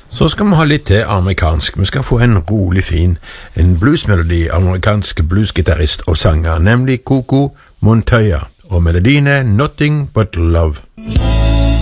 Så skal vi ha litt til amerikansk. Vi skal få en rolig en bluesmelodi av amerikansk bluesgitarrist og sanger, nemlig Coco Montoya, og melodien er Nothing But Love.